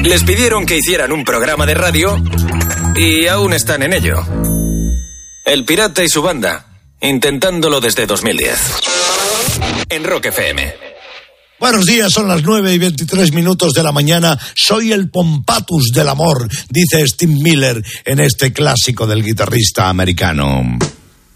Les pidieron que hicieran un programa de radio y aún están en ello. El Pirata y su banda, intentándolo desde 2010. En Rock FM. Buenos días, son las 9:23 de la mañana. Soy el Pompatus del amor, dice Steve Miller en este clásico del guitarrista americano.